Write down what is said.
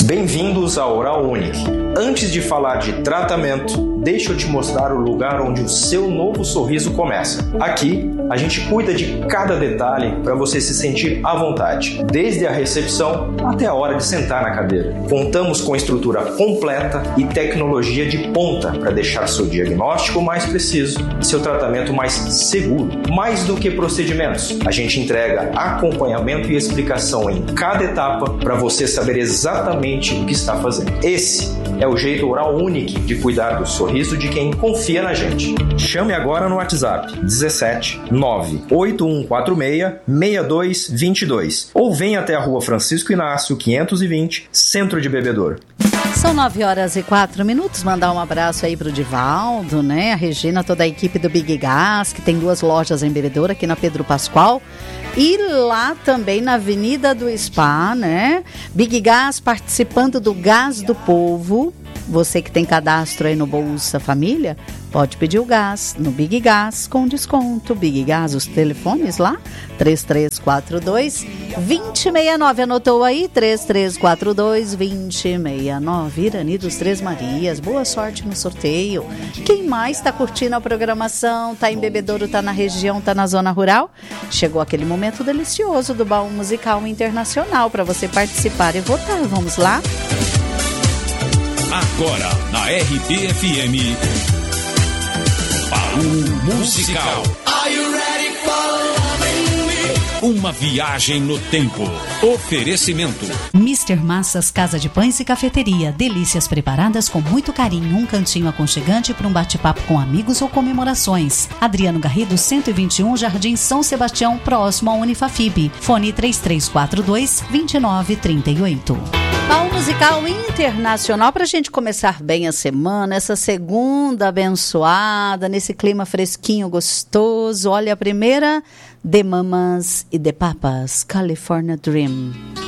Bem-vindos à Oral Unique. Antes de falar de tratamento, deixa eu te mostrar o lugar onde o seu novo sorriso começa. Aqui, a gente cuida de cada detalhe para você se sentir à vontade, desde a recepção até a hora de sentar na cadeira. Contamos com estrutura completa e tecnologia de ponta para deixar seu diagnóstico mais preciso e seu tratamento mais seguro. Mais do que procedimentos, a gente entrega acompanhamento e explicação em cada etapa para você saber exatamente o que está fazendo. Esse é o jeito Oral Unique de cuidar do sorriso de quem confia na gente. Chame agora no WhatsApp 17 98146 6222 ou venha até a Rua Francisco Inácio 520, Centro de Bebedouro. São 9h04. Mandar um abraço aí pro Divaldo, né? A Regina, toda a equipe do Big Gas, que tem 2 lojas em Bebedouro, aqui na Pedro Pascoal. E lá também na Avenida do Spa, né? Big Gas participando do Gás do Povo. Você que tem cadastro aí no Bolsa Família, pode pedir o gás no Big Gas com desconto. Big Gas, os telefones lá, 3342-2069. Anotou aí? 3342-2069. Irani dos Três Marias, boa sorte no sorteio. Quem mais está curtindo a programação, tá em Bebedouro, tá na região, tá na zona rural? Chegou aquele momento delicioso do baú musical internacional para você participar e votar. Vamos lá? Agora, na RBFM, Baú Musical. Are you ready for loving me? Uma viagem no tempo. Oferecimento. Mister Massas, Casa de Pães e Cafeteria. Delícias preparadas com muito carinho. Um cantinho aconchegante para um bate-papo com amigos ou comemorações. Adriano Garrido, 121, Jardim São Sebastião, próximo à Unifafib. Fone 3342-2938. Baú Musical Internacional, para a gente começar bem a semana, essa segunda abençoada, nesse clima fresquinho, gostoso. Olha a primeira, The Mamas e The Papas, California Dream.